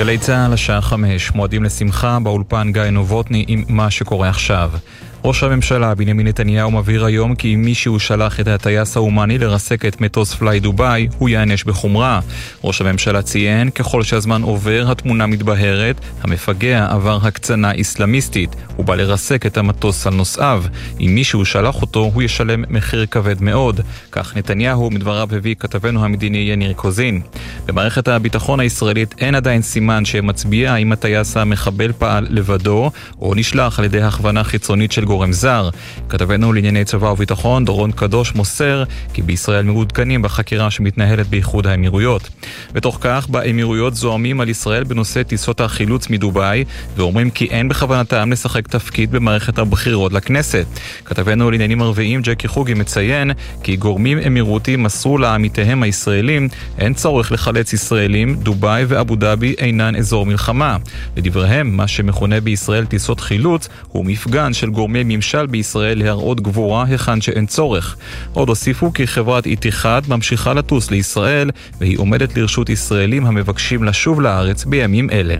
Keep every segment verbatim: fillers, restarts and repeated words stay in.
גלי צהל השעה חמש, מועדים לשמחה, באולפן גיא נובוטני עם מה שקורה עכשיו. ראש הממשלה בנימין נתניהו מבהיר היום כי אם מישהו שלח את הטייס האומני לרסק את מטוס פליי דוביי, הוא יענש בחומרה. ראש הממשלה ציין, ככל שהזמן עובר, התמונה מתבהרת, המפגע עבר הקצנה איסלאמיסטית, הוא בא לרסק את המטוס על נוסעיו. אם מישהו שלח אותו, הוא ישלם מחיר כבד מאוד. כך נתניהו מדבריו הביא כתבנו המדיני יניר קוזין. במערכת הביטחון הישראלית אין עדיין סימן שמצביע האם הטייס המחבל פעל לבדו, או נשלח על ידי הכוונה חיצונית של גורם זר. כתבנו לענייני צבא וביטחון דורון קדוש מוסר כי בישראל מעודכנים בחקירה שמתנהלת באיחוד האמירויות. בתוך כך באמירויות זועמים על ישראל בנושא טיסות החילוץ מדובאי ואומרים כי אין בכוונתם לשחק תפקיד במערכת הבחירות לכנסת. כתבנו לעניינים ערביים ג'קי חוגי מציין כי גורמים אמירותיים מסרו לעמיתיהם הישראלים אין צורך לחלץ ישראלים, דובאי ואבו דאבי אינן אזור מלחמה. לדבריהם מה שמכונה בישראל טיסות חילוץ הוא מפגן של גורמי ממשל בישראל להראות גבורה היכן שאין צורך. עוד הוסיפו כי חברת איתיחד ממשיכה לטוס לישראל והיא עומדת לרשות ישראלים המבקשים לשוב לארץ בימים אלה.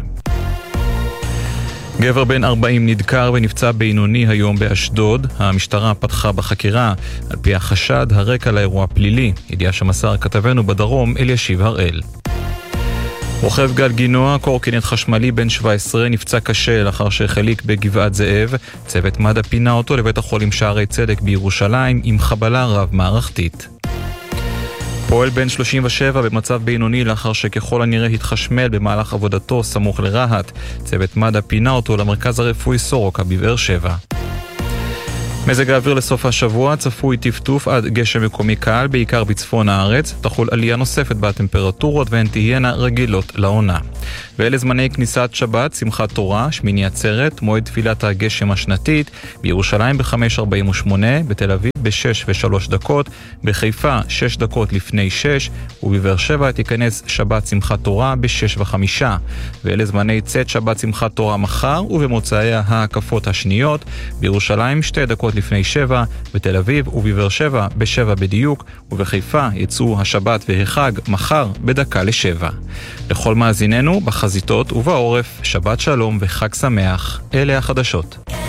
גבר בן ארבעים נדקר ונפצע בינוני היום באשדוד. המשטרה פתחה בחקירה. על פי החשד הרקע לאירוע פלילי. ידיעה שמסר כתבנו בדרום אלישיב הראל. רוכב גל גינוע, קורקינט חשמלי בן שבע עשרה, נפצע קשה לאחר שהחליק בגבעת זאב. צוות מד"א פינה אותו לבית החולים שערי צדק בירושלים עם חבלה רב מערכתית. פועל בן שלושים ושבע במצב בינוני לאחר שככל הנראה התחשמל במהלך עבודתו סמוך לרהט. צוות מד"א פינה אותו למרכז הרפואי סורוקה בבאר שבע. מזג האוויר לסוף השבוע, צפוי טפטוף עד גשם מקומי קל, בעיקר בצפון הארץ. תחול עלייה נוספת בטמפרטורות והן תהיינה רגילות לעונה. ואלה זמני כניסת שבת, שמחת תורה, שמיני עצרת, מועד תפילת הגשם השנתית, בירושלים ב-חמש ארבעים ושמונה, בתל אביב ב-שש ושלוש דקות, בחיפה שש דקות לפני שש, ובבאר שבע תיכנס שבת שמחת תורה ב-שש וחמישה. ואלה זמני צאת שבת שמחת תורה מחר, ובמוצאי ההקפות השניות, בירושלים שתי דקות לפני שבע, בתל אביב ובבאר שבע בשבע בדיוק, ובחיפה יצאו השבת והחג מחר בדקה לשבע. לכל מאזיננו בחזיתות ובעורף, שבת שלום וחג שמח. אלה החדשות.